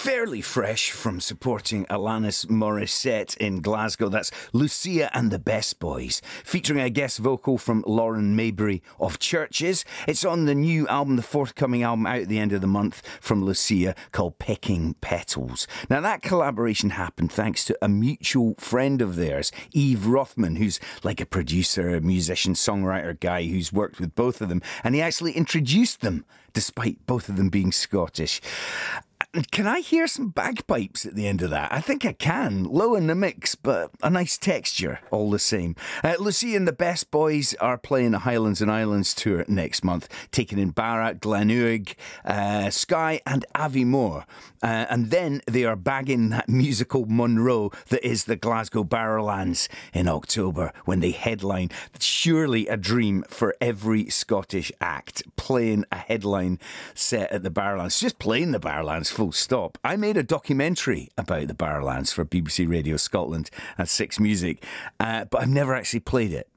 fairly fresh from supporting Alanis Morissette in Glasgow. That's Lucia and the Best Boys, featuring a guest vocal from Lauren Maybury of Churches. It's on the new album, the forthcoming album out at the end of the month from Lucia, called Pecking Petals. Now, that collaboration happened thanks to a mutual friend of theirs, Eve Rothman, who's like a producer, musician, songwriter guy who's worked with both of them, and he actually introduced them, despite both of them being Scottish. Can I hear some bagpipes at the end of that? I think I can. Low in the mix, but a nice texture all the same. Lucia and the Best Boys are playing a Highlands and Islands tour next month, taking in Barra, Glenouig, Skye and Aviemore. And then they are bagging that musical Monroe that is the Glasgow Barrowlands in October when they headline. Surely a dream for every Scottish act, playing a headline set at the Barrowlands. Just playing the Barrowlands, full stop. I made a documentary about the Barrowlands for BBC Radio Scotland and Six Music, but I've never actually played it.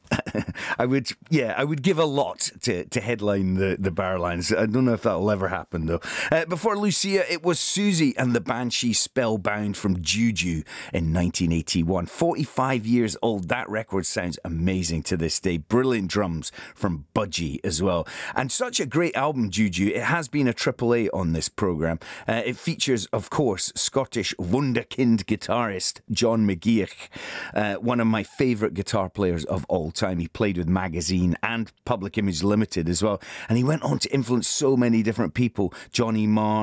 I would give a lot to headline the Barrowlands. I don't know if that'll ever happen, though. Before Lucia, it was Susie and the Banshee Spellbound from Juju in 1981. 45 years old. That record sounds amazing to this day. Brilliant drums from Budgie as well. And such a great album, Juju. It has been a AAA on this programme. It features, of course, Scottish wunderkind guitarist John McGeoch, one of my favourite guitar players of all time. He played with Magazine and Public Image Limited as well, and he went on to influence so many different people. Johnny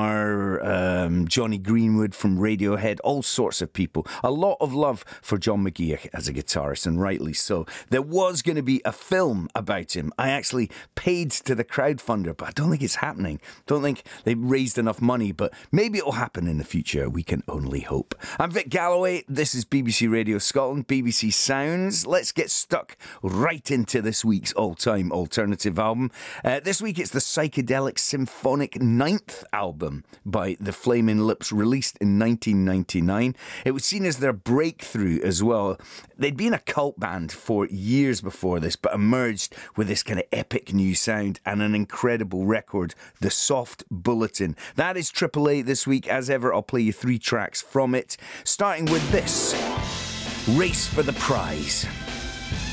Marr, Johnny Greenwood from Radiohead, all sorts of people. A lot of love for John McGeoch as a guitarist, and rightly so. There was going to be a film about him. I actually paid to the crowdfunder, but I don't think it's happening. Don't think they raised enough money, but maybe it'll happen in the future. We can only hope. I'm Vic Galloway. This is BBC Radio Scotland, BBC Sounds. Let's get stuck right into this week's all-time alternative album. This week it's the psychedelic symphonic ninth album by the Flaming Lips, released in 1999. It was seen as their breakthrough as well. They'd been a cult band for years before this, but emerged with this kind of epic new sound and an incredible record, The Soft Bulletin. That is AAA this week. As ever, I'll play you 3 tracks from it, starting with this, Race for the Prize.